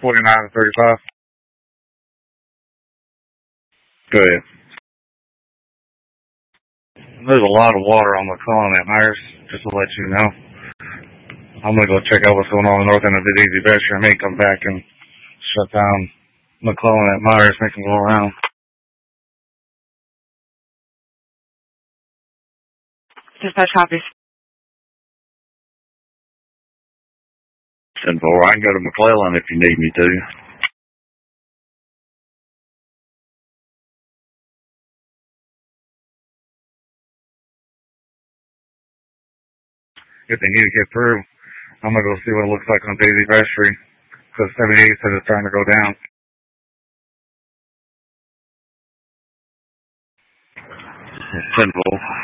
49 to 35. Go ahead. There's a lot of water on McClellan at Myers, just to let you know. I'm going to go check out what's going on in the north end of the Daisy Bester. I may come back and shut down McClellan at Myers, make them go around. Dispatch copies. 10-4, I can go to McClellan if you need me to. If they need to get through, I'm going to go see what it looks like on Daisy Vestry, because 78 said it's starting to go down. 10-4.